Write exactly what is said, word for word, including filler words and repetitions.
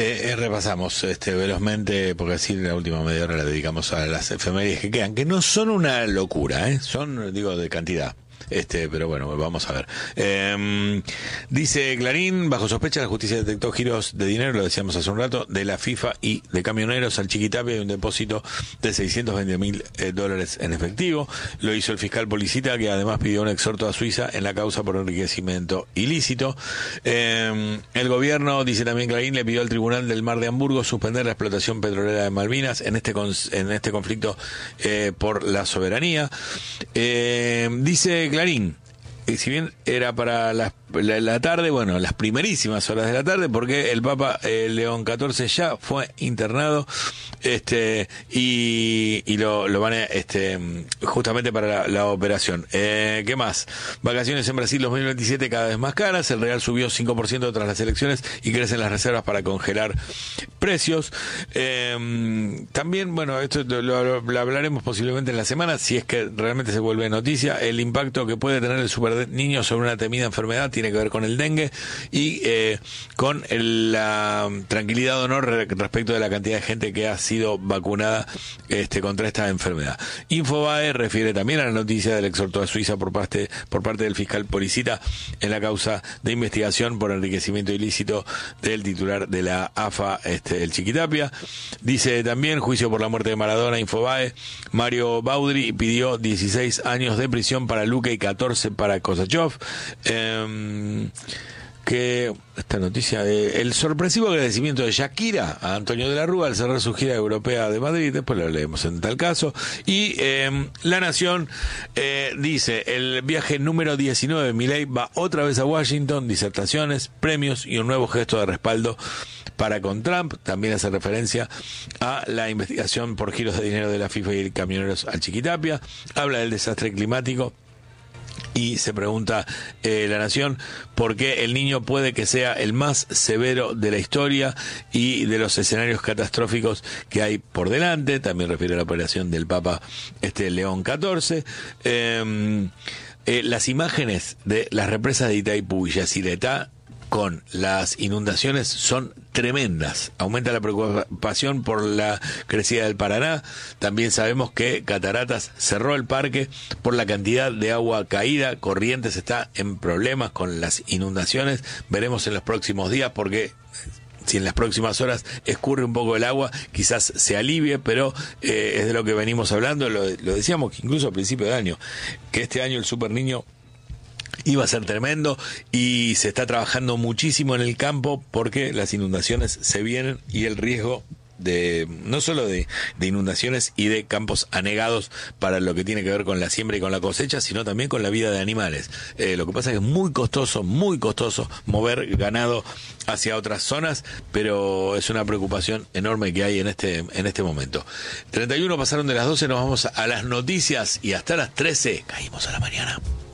Eh, eh, repasamos este velozmente, porque así la última media hora la dedicamos a las efemérides que quedan, que no son una locura, ¿eh? Son, digo, de cantidad. Este, pero bueno, vamos a ver. Eh, dice Clarín, bajo sospecha la justicia detectó giros de dinero, lo decíamos hace un rato, de la FIFA y de camioneros al Chiquitapia y un depósito de seiscientos veinte mil eh, dólares en efectivo. Lo hizo el fiscal Policita, que además pidió un exhorto a Suiza en la causa por enriquecimiento ilícito. Eh, el gobierno, dice también Clarín, le pidió al Tribunal del Mar de Hamburgo suspender la explotación petrolera de Malvinas en este, con, en este conflicto eh, por la soberanía. Eh, dice Clarín, Clarín, y si bien era para la, la, la tarde, bueno, las primerísimas horas de la tarde, porque el Papa eh, León catorce ya fue internado, este, y, y lo, lo van a, este, justamente para la, la operación. Eh, ¿qué más? Vacaciones en Brasil dos mil veintisiete cada vez más caras, el real subió cinco por ciento tras las elecciones y crecen las reservas para congelar precios. Eh, también, bueno, esto lo, lo, lo hablaremos posiblemente en la semana, si es que realmente se vuelve noticia, el impacto que puede tener el super niño sobre una temida enfermedad tiene que ver con el dengue y eh, con el, la tranquilidad o honor respecto de la cantidad de gente que ha sido vacunada este, contra esta enfermedad. Infobae refiere también a la noticia del exhorto a Suiza por parte, por parte del fiscal Policita en la causa de investigación por enriquecimiento ilícito del titular de la A F A, este, el Chiquitapia. Dice también, juicio por la muerte de Maradona, Infobae, Mario Baudry pidió dieciséis años de prisión para Luque y catorce para Kosachev. Eh, que esta noticia de el sorpresivo agradecimiento de Shakira a Antonio de la Rúa al cerrar su gira europea de Madrid, después lo leemos en tal caso. Y eh, La Nación eh, dice, el viaje número diecinueve, Milei va otra vez a Washington, disertaciones, premios y un nuevo gesto de respaldo para con Trump. También hace referencia a la investigación por giros de dinero de la FIFA y camioneros al Chiquitapia. Habla del desastre climático. Y se pregunta eh, La Nación por qué el niño puede que sea el más severo de la historia y de los escenarios catastróficos que hay por delante. También refiere a la operación del Papa este León catorce. Eh, eh, las imágenes de las represas de Itaipú y Yacyretá con las inundaciones son tremendas. Aumenta la preocupación por la crecida del Paraná. También sabemos que Cataratas cerró el parque por la cantidad de agua caída. Corrientes está en problemas con las inundaciones. Veremos en los próximos días, porque si en las próximas horas escurre un poco el agua, quizás se alivie, pero eh, es de lo que venimos hablando. Lo, lo decíamos incluso a principio de año, que este año el Super Niño iba a ser tremendo y se está trabajando muchísimo en el campo porque las inundaciones se vienen y el riesgo de no solo de, de inundaciones y de campos anegados para lo que tiene que ver con la siembra y con la cosecha, sino también con la vida de animales. Eh, lo que pasa es que es muy costoso, muy costoso mover ganado hacia otras zonas, pero es una preocupación enorme que hay en este en este momento. treinta y uno pasaron de las doce, nos vamos a las noticias y hasta las trece caímos a la mañana.